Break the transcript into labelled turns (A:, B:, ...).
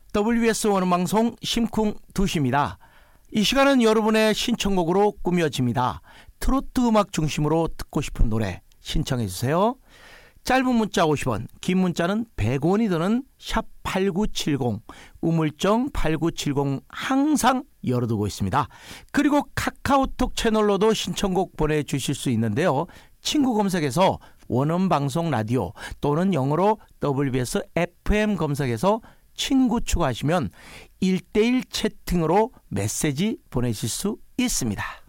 A: WBS 원음방송 심쿵 2시입니다. 이 시간은 여러분의 신청곡으로 꾸며집니다. 트로트 음악 중심으로 듣고 싶은 노래 신청해 주세요. 짧은 문자 50원, 긴 문자는 100원이 드는 샵8970, 우물정 8970 항상 열어두고 있습니다. 그리고 카카오톡 채널로도 신청곡 보내주실 수 있는데요. 친구 검색에서 원음방송 라디오 또는 영어로 WBS FM 검색해서 친구 추가하시면 1:1 채팅으로 메시지 보내실 수 있습니다.